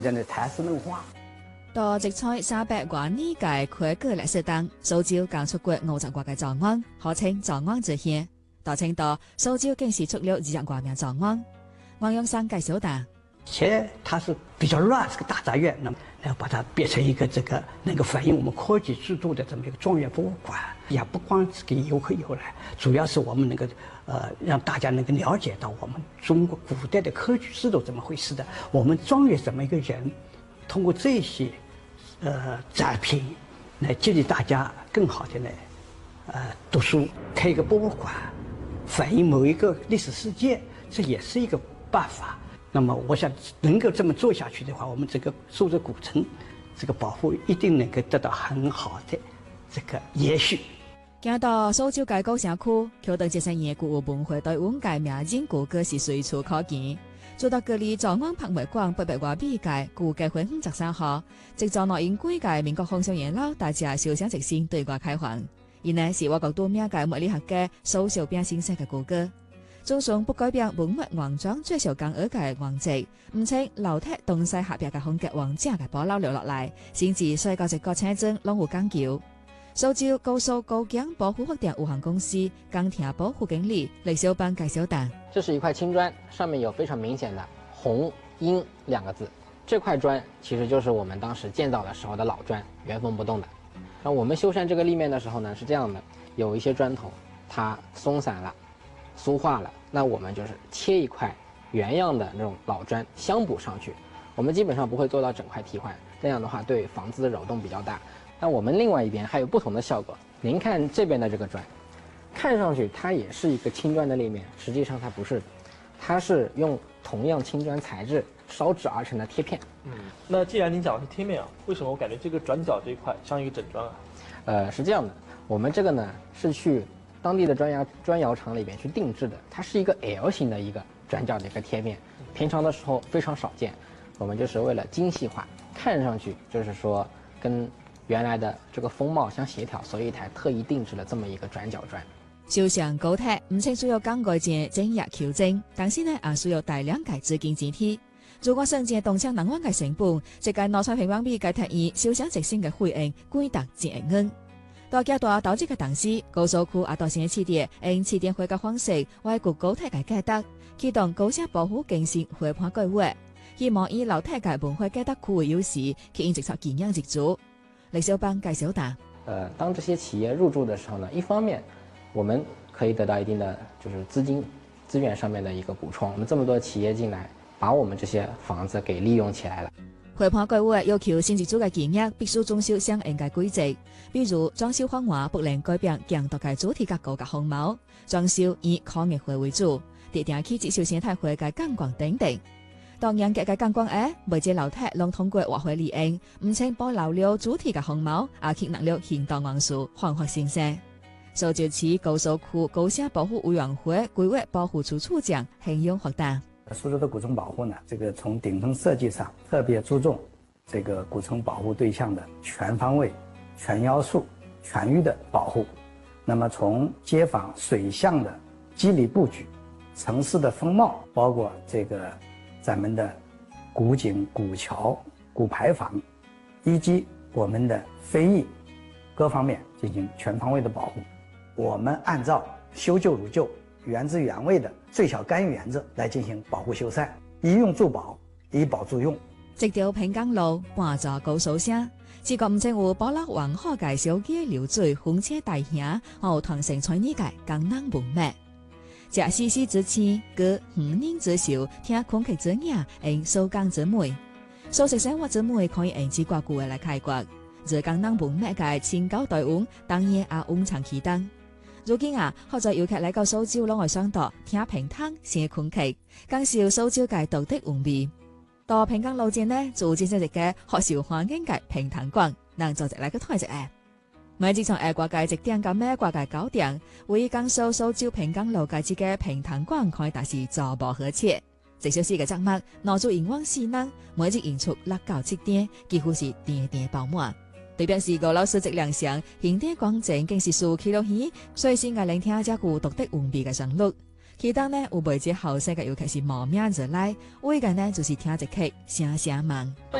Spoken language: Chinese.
人的台式文化。 到即在300多年嘅開國歷史當，蘇州剛出過50多個狀元，號稱狀元之鄉。到青島，蘇州更是出了200多名狀元。王永生介紹的。 且它是比較亂，是個大雜院，那麼要把它變成一個能夠反映我們科技制度的這麼一個狀元博物館，也不光是給遊客遊來，主要是我們能夠讓大家能夠了解到我們中國古代的科舉制度怎麼回事的，我們狀元怎麼一個人，通過這些展品來激勵大家更好的來讀書，開一個博物館，反映某一個歷史事件，這也是一個辦法。那麼我想能夠這麼做下去的話，我們整個蘇州古城這個保護一定能夠得到很好的這個延續。 行到蘇州嘅高城區，橋頭節日古文化對阮嘅名人故居是隨處可見。做到嗰裡狀元博物館800多米嘅故居會13號，直到內因歸嘅民國皇上元老大家小鄉直線對外開放。而呢是我國多名嘅物理學家蘇小兵先生嘅故居。總算不改變文物王莊最受敬愛嘅王跡，唔稱樓梯東西下邊嘅風格王者嘅保留留落嚟，先至世界一個車證攏有講究。蘇州高速高江保護發展有限公司鋼鐵保護經理李小班介紹的。 這是一塊青磚，上面有非常明顯的紅鷹2個字。這塊磚其實就是我們當時建造的時候的老磚，原封不動的。然後我們修繕這個立面的時候呢，是這樣的，有一些磚頭它鬆散了。酥化了，那我們就是切一塊原樣的那種老磚鑲補上去。我們基本上不會做到整塊替換，這樣的話對房子的擾動比較大。那我們另外一邊還有不同的效果。您看這邊的這個磚，看上去它也是一個青磚的立面，實際上它不是的，它是用同樣青磚材質燒製而成的貼片。 那既然您講的是貼面啊，為什麼我感覺這個轉角這一塊像一個整磚啊？ 是這樣的，我們這個呢是去當地的磚窯廠裏邊去定制的，它是一個 L 型的一個轉角的一個貼面，平常的時候非常少見。我們就是為了精細化，看上去就是說跟原來的這個風貌相協調，所以才特意定制了這麼一個轉角磚。 修上高鐵唔僅需要更改件整日求證，但是呢也需要大量嘅資金支持。如果生件動車能源嘅成本，即係攞出平方米嘅提議，小想直線嘅費用貴達1億元。大家到投資嘅同時，高速區也到先起點，用起點會嘅方式為國高鐵嘅價值，啟動高鐵保護更新會盤計劃，希望以老鐵嘅文化價值區為優勢，吸引直接建業入駐。李小班介紹的。 當這些企業入駐的時候呢，一方面我們可以得到一定的就是資源上面的一個補充，我們這麼多企業進來，把我們這些房子給利用起來了。 會盤計劃要求新入駐嘅建業必須遵守相應嘅規則，比如裝修方案不能改變強大嘅主題結構嘅風貌，裝修以抗疫會為主，特定起接受生態會嘅觀光等等。當然嘅觀光每隻樓梯攏通過劃回利用，唔僅保留了主題嘅風貌，也吸納了現代元素，煥發新生。蘇州市高速區高鐵保護委員會規劃保護處處長hình容發達。 蘇州的古城保護呢，這個從頂層設計上特別注重這個古城保護對象的全方位、全要素、全域的保護。那麼從街坊水巷的肌理布局、城市的風貌，包括這個咱們的古井、古橋、古牌坊，以及我們的非遺各方面進行全方位的保護。我們按照修舊如舊、原汁原味的最小干預原則來進行保護修繕，以用助保，以保助用。 直條平江路搬咗高速線，自覺唔淨有保留完好嘅小街流水、風車大廈，和傳承傳呢嘅江南文物。這絲絲之情，歌5年之秀，聽空氣之雅，用蘇江之美，素食生活之美，可以用自掛古嘅來開掘。這江南文物嘅千高台灣，當然也煥長期燈。如今好多遊客來到蘇州，攏會想到聽平灘、吸空氣，感受蘇州嘅獨特風味。到平江路線呢，做正式嘅學校環境嘅平潭館，能做一嚟個推一誒。每自從掛界直點到咩掛界9點，會江蘇州平江路界之嘅平潭館可以達是坐步可切。直小時嘅節目，攞做熒光視能，每日演出6到7點，幾乎是點點爆滿。特別是個老師質亮相，現代廣正更是數起落去，所以先嘅聆聽這股獨特文味嘅旋律。 期間呢有背這後世嘅，尤其是無名之來，為嘅呢就是聽一曲聲聲夢。